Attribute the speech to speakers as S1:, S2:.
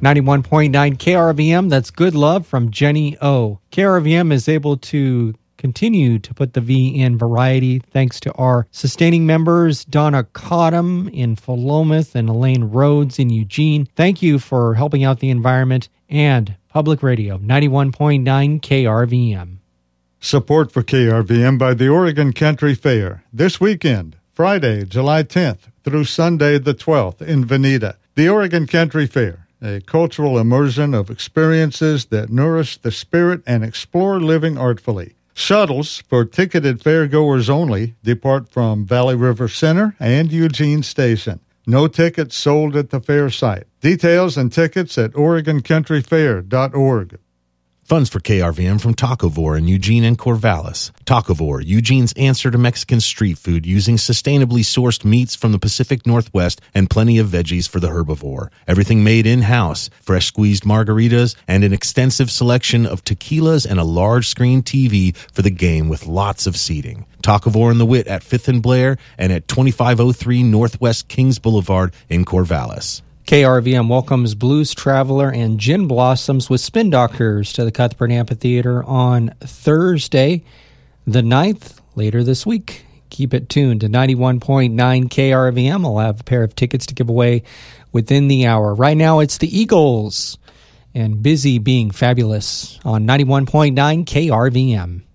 S1: 91.9 KRVM, that's Good Love from Jenny O. KRVM is able to continue to put the V in variety thanks to our sustaining members, Donna Cottom in Philomath and Elaine Rhodes in Eugene. Thank you for helping out the environment and Public Radio, 91.9 KRVM.
S2: Support for KRVM by the Oregon Country Fair this weekend, Friday, July 10th through Sunday the 12th in Veneta. The Oregon Country Fair, a cultural immersion of experiences that nourish the spirit and explore living artfully. Shuttles for ticketed fairgoers only depart from Valley River Center and Eugene Station. No tickets sold at the fair site. Details and tickets at OregonCountryFair.org.
S3: Funds for KRVM from Tacovore in Eugene and Corvallis. Tacovore, Eugene's answer to Mexican street food using sustainably sourced meats from the Pacific Northwest and plenty of veggies for the herbivore. Everything made in-house, fresh squeezed margaritas, and an extensive selection of tequilas and a large screen TV for the game with lots of seating. Tacovore and the Wit at 5th and Blair and at 2503 Northwest Kings Boulevard in Corvallis.
S1: KRVM welcomes Blues Traveler and Gin Blossoms with Spin Doctors to the Cuthbert Amphitheater on Thursday, the 9th, later this week. Keep it tuned to 91.9 KRVM. I'll have a pair of tickets to give away within the hour. Right now, it's the Eagles and Busy Being Fabulous on 91.9 KRVM.